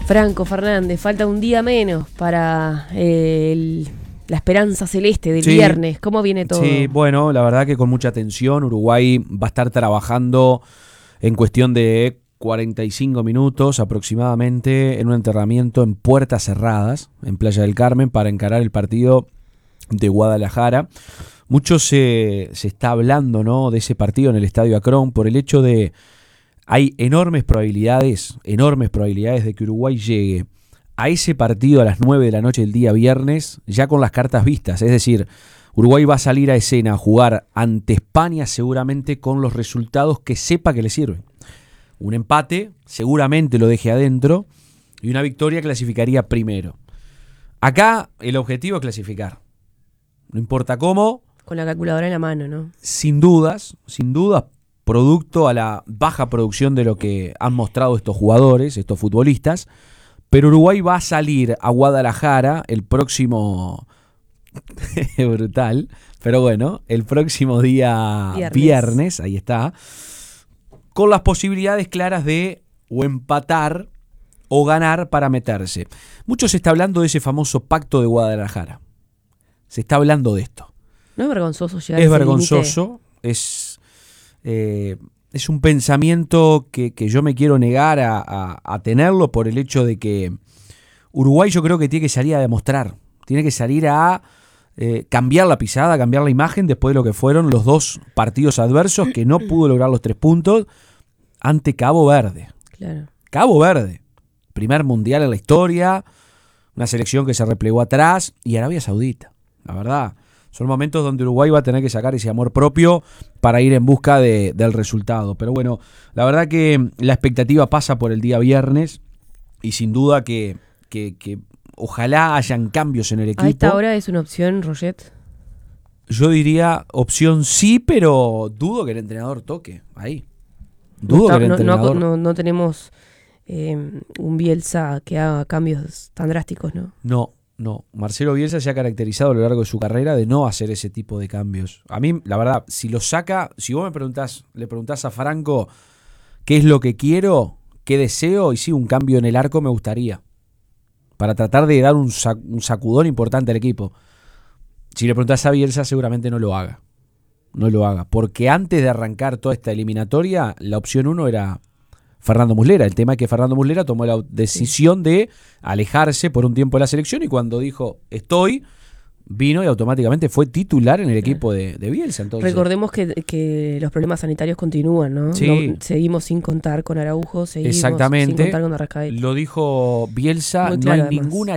Franco Fernández, falta un día menos para la esperanza celeste del viernes. ¿Cómo viene todo? Sí, bueno, la verdad que con mucha tensión. Uruguay va a estar trabajando en cuestión de 45 minutos aproximadamente en un entrenamiento en puertas cerradas en Playa del Carmen para encarar el partido de Guadalajara. Mucho se está hablando, ¿no?, de ese partido en el Estadio Akron por el hecho de hay enormes probabilidades de que Uruguay llegue a ese partido a las 9 de la noche del día viernes ya con las cartas vistas. Es decir, Uruguay va a salir a escena a jugar ante España seguramente con los resultados que sepa que le sirven. Un empate seguramente lo deje adentro y una victoria clasificaría primero. Acá el objetivo es clasificar. No importa cómo. Con la calculadora en la mano, ¿no? Sin dudas, producto a la baja producción de lo que han mostrado estos jugadores, estos futbolistas. Pero Uruguay va a salir a Guadalajara el próximo... brutal, pero bueno, el próximo día viernes, ahí está, con las posibilidades claras de o empatar o ganar para meterse. Mucho se está hablando de ese famoso pacto de Guadalajara. Se está hablando de esto. ¿No es vergonzoso llegar a Es ese vergonzoso, es un pensamiento que yo me quiero negar a tenerlo por el hecho de que Uruguay yo creo que tiene que salir a demostrar, tiene que salir a cambiar la pisada, cambiar la imagen después de lo que fueron los dos partidos adversos que no pudo lograr los 3 puntos ante Cabo Verde. Claro. Cabo Verde, primer mundial en la historia, una selección que se replegó atrás, y Arabia Saudita. La verdad, son momentos donde Uruguay va a tener que sacar ese amor propio para ir en busca del resultado. Pero bueno, la verdad que la expectativa pasa por el día viernes y sin duda que ojalá hayan cambios en el equipo. ¿A esta hora es una opción, Roget? Yo diría opción sí, pero dudo que el entrenador toque ahí. Dudo que el entrenador... No tenemos un Bielsa que haga cambios tan drásticos, ¿no? No. Marcelo Bielsa se ha caracterizado a lo largo de su carrera de no hacer ese tipo de cambios. A mí, la verdad, si lo saca, si vos le preguntás a Franco qué es lo que quiero, qué deseo, y sí, un cambio en el arco me gustaría. Para tratar de dar un sacudón importante al equipo. Si le preguntás a Bielsa, seguramente no lo haga. No lo haga. Porque antes de arrancar toda esta eliminatoria, la opción 1 era Fernando Muslera. El tema es que Fernando Muslera tomó la decisión de alejarse por un tiempo de la selección y cuando dijo estoy, vino y automáticamente fue titular en el equipo de Bielsa. Entonces, recordemos que los problemas sanitarios continúan, ¿no? Sí. Seguimos sin contar con Araujo, seguimos exactamente, sin contar con Arrascaeta. Lo dijo Bielsa, muy no claro, hay además ninguna